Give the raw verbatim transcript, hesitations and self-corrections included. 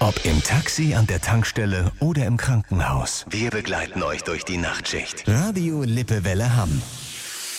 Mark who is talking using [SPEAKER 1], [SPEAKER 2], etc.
[SPEAKER 1] Ob im Taxi, an der Tankstelle oder im Krankenhaus. Wir begleiten euch durch die Nachtschicht. Radio Lippewelle Hamm.